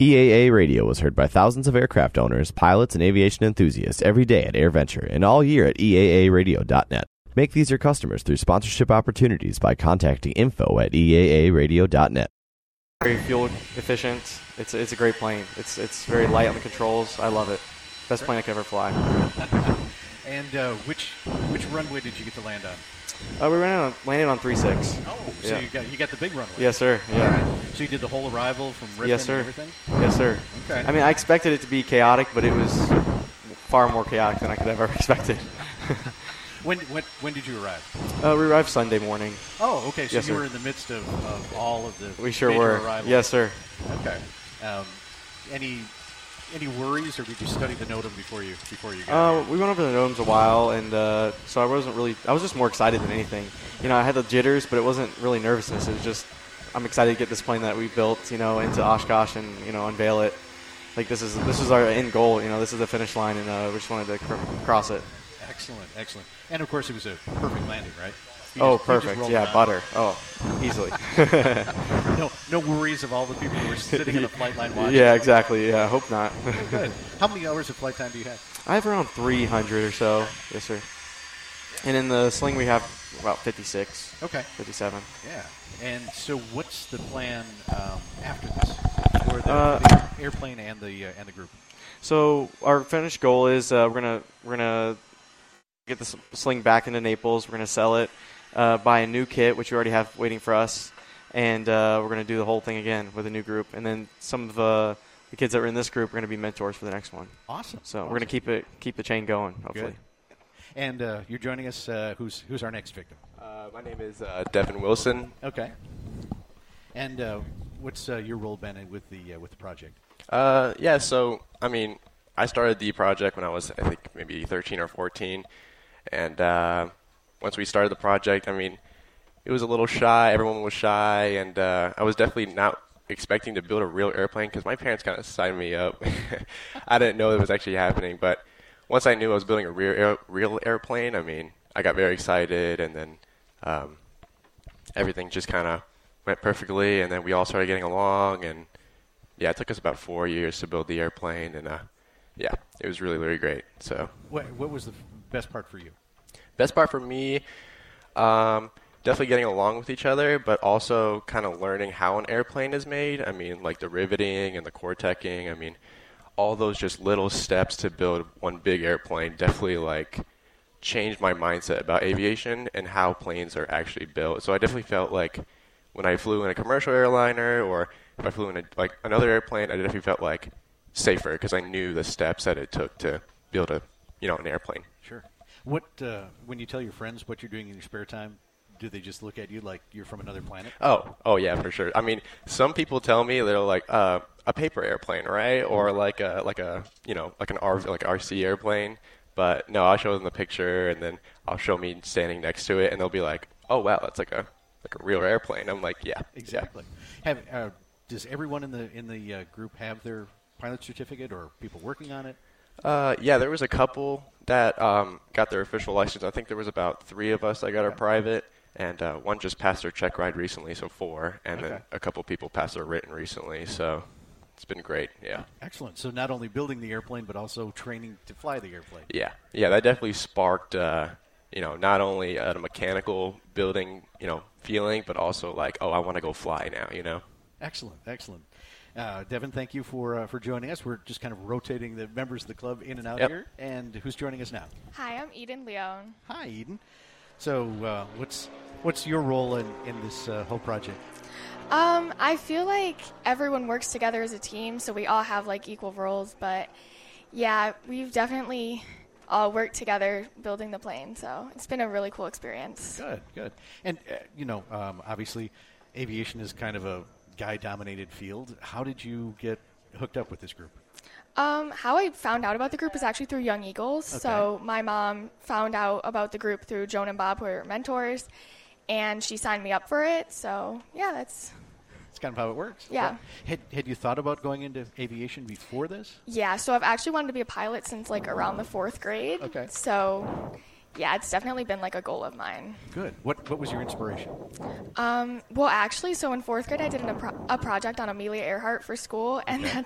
EAA Radio was heard by thousands of aircraft owners, pilots, and aviation enthusiasts every day at AirVenture and all year at EAAradio.net. Make these your customers through sponsorship opportunities by contacting info@EAAradio.net. Very fuel efficient. It's a great plane. It's very light on the controls. I love it. Best plane I could ever fly. And which runway did you get to land on? We landed on 36. Oh, so yeah. you got the big runway. Yes, sir. Yeah. All right. So you did the whole arrival from Ripon Yes, sir. and everything? Yes, sir. Okay. I mean, I expected it to be chaotic, but it was far more chaotic than I could have ever expected. When did you arrive? We arrived Sunday morning. Oh, okay. So Yes, you sir. were in the midst of all of the We sure major were. arrivals. Yes, sir. Okay. Any worries, or did you study the NOTAM before you got here? We went over the NOTAMs a while, and so I was just more excited than anything. You know, I had the jitters, but it wasn't really nervousness. It was just, I'm excited to get this plane that we built, you know, into Oshkosh and, you know, unveil it. Like, this is our end goal, you know, this is the finish line, and we just wanted to cross it. Excellent. And, of course, it was a perfect landing, right? Perfect. Yeah, butter. Oh, easily. No worries of all the people who were sitting in the flight line watching? Yeah, exactly. Yeah, hope not. Oh, good. How many hours of flight time do you have? I have around 300 or so. Yes, sir. And in the sling, we have about 56. Okay. 57. Yeah. And so what's the plan after this for the airplane and the group? So our finished goal is we're gonna get the sling back into Naples. We're gonna sell it, buy a new kit, which we already have waiting for us, and we're gonna do the whole thing again with a new group. And then some of the kids that were in this group are gonna be mentors for the next one. Awesome. So we're gonna keep the chain going. Hopefully. Good. And you're joining us. Who's our next victim? My name is Devin Wilson. Okay. And what's your role been with the project? Yeah, so, I mean, I started the project when I was, I think, maybe 13 or 14. And once we started the project, I mean, it was a little shy. Everyone was shy. And I was definitely not expecting to build a real airplane because my parents kind of signed me up. I didn't know it was actually happening. But once I knew I was building a real airplane, I mean, I got very excited. And then everything just kind of went perfectly. And then we all started getting along. And yeah, it took us about 4 years to build the airplane, and yeah, it was really, really great. So, what was the best part for you? Best part for me, definitely getting along with each other, but also kind of learning how an airplane is made. I mean, like the riveting and the core teching. I mean, all those just little steps to build one big airplane definitely like changed my mindset about aviation and how planes are actually built. So I definitely felt like when I flew in a commercial airliner or if I flew in another airplane, I definitely felt like safer because I knew the steps that it took to build an airplane. Sure. What when you tell your friends what you're doing in your spare time, do they just look at you like you're from another planet? Oh yeah, for sure. I mean, some people tell me they're like a paper airplane, right, or like an RC airplane. But no, I'll show them the picture and then I'll show me standing next to it, and they'll be like, "Oh wow, that's like a real airplane." I'm like, "Yeah, exactly." Yeah. Does everyone in the group have their pilot certificate, or people working on it? Yeah, there was a couple that got their official license. I think there was about 3 of us that got our private, and one just passed their check ride recently, so 4, and then a couple people passed their written recently, so it's been great, yeah. Excellent. So not only building the airplane, but also training to fly the airplane. Yeah, that definitely sparked, not only a mechanical building, feeling, but also like, oh, I want to go fly now, Excellent. Devin, thank you for joining us. We're just kind of rotating the members of the club in and out here. And who's joining us now? Hi, I'm Eden Leone. Hi, Eden. So what's your role in this whole project? I feel like everyone works together as a team, so we all have like equal roles. But yeah, we've definitely all worked together building the plane. So it's been a really cool experience. Good. And obviously, aviation is kind of a guy-dominated field. How did you get hooked up with this group? How I found out about the group is actually through Young Eagles. Okay. So my mom found out about the group through Joan and Bob, who are mentors, and she signed me up for it. So yeah, that's kind of how it works. Yeah. Had you thought about going into aviation before this? Yeah. So I've actually wanted to be a pilot since like around the 4th grade. Okay. So yeah, it's definitely been like a goal of mine. Good. What was your inspiration? Well, actually, so in 4th grade, I did a project on Amelia Earhart for school, and